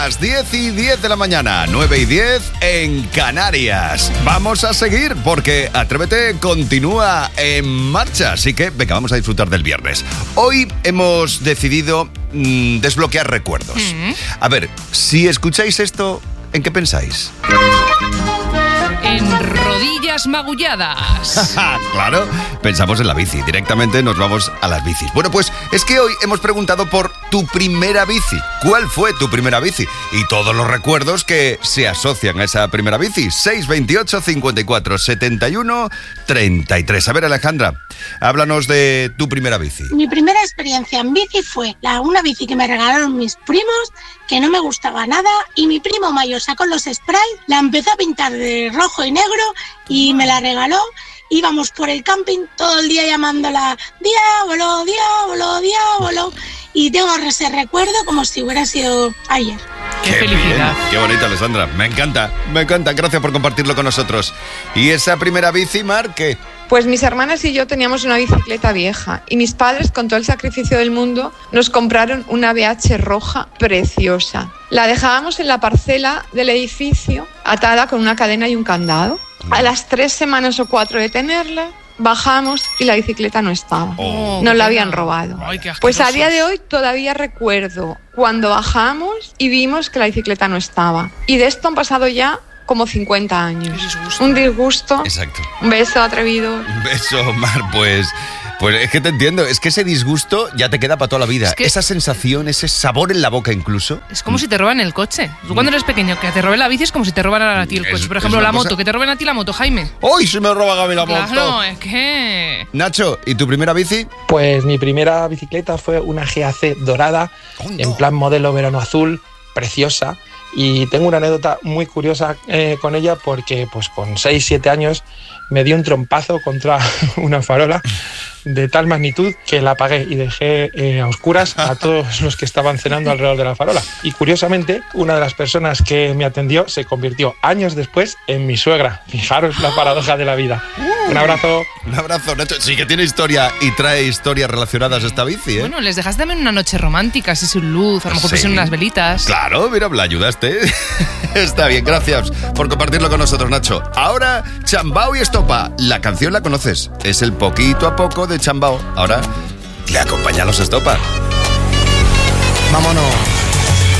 Las 10:10 de la mañana, 9:10 en Canarias. Vamos a seguir porque Atrévete continúa en marcha, así que venga, vamos a disfrutar del viernes. Hoy hemos decidido desbloquear recuerdos. A ver, si escucháis esto, ¿en qué pensáis? En rodillas magulladas. Claro, pensamos en la bici. Directamente nos vamos a las bicis. Bueno, pues es que hoy hemos preguntado por tu primera bici. ¿Cuál fue tu primera bici? Y todos los recuerdos que se asocian a esa primera bici. 628 54 71 33. A ver, Alejandra, háblanos de tu primera bici. Mi primera experiencia en bici fue una bici que me regalaron mis primos, que no me gustaba nada, y mi primo mayor sacó los sprays, la empezó a pintar de rojo y negro y me la regaló. Íbamos por el camping todo el día llamándola Diablo, Diablo, Diablo, y tengo ese recuerdo como si hubiera sido ayer. ¡Qué felicidad! Bien, qué bonito, Alessandra. Me encanta. Gracias por compartirlo con nosotros. ¿Y esa primera bici, Mar, qué? Pues mis hermanas y yo teníamos una bicicleta vieja y mis padres, con todo el sacrificio del mundo, nos compraron una BH roja preciosa. La dejábamos en la parcela del edificio, atada con una cadena y un candado. A las 3 semanas o 4 de tenerla, bajamos y la bicicleta no estaba. Nos la habían robado. Ay, qué asquerosos. Pues a día de hoy todavía recuerdo cuando bajamos y vimos que la bicicleta no estaba. Y de esto han pasado ya como 50 años. Qué disgusto. Un disgusto. Exacto. Un beso, atrevido. Un beso, Mar, pues es que te entiendo. Es que ese disgusto ya te queda para toda la vida. Es que esa sensación, ese sabor en la boca incluso. Es como si te roban el coche. Tú cuando eres pequeño, que te roben la bici es como si te robaran a ti el coche. Por ejemplo, es la una cosa- moto, que te roben a ti la moto, Jaime. ¡Uy, se me roba a mí la moto! Claro, es que... Nacho, ¿y tu primera bici? Pues mi primera bicicleta fue una GAC dorada, en plan modelo verano azul, preciosa. Y tengo una anécdota muy curiosa con ella porque pues con 6-7 años me dio un trompazo contra una farola de tal magnitud que la apagué y dejé a oscuras a todos los que estaban cenando alrededor de la farola. Y curiosamente, una de las personas que me atendió se convirtió años después en mi suegra. Fijaros la paradoja de la vida. Un abrazo. Un abrazo, Nacho. Sí que tiene historia y trae historias relacionadas a esta bici, ¿eh? Bueno, les dejaste también una noche romántica, así sin luz, a lo mejor Sí. pusieron unas velitas. Claro, mira, la ayudaste. Está bien, gracias por compartirlo con nosotros, Nacho. Ahora, Chambao y Estopa. La canción la conoces. Es el poquito a poco de Chambao. Ahora le acompaña a los Estopa. Vámonos.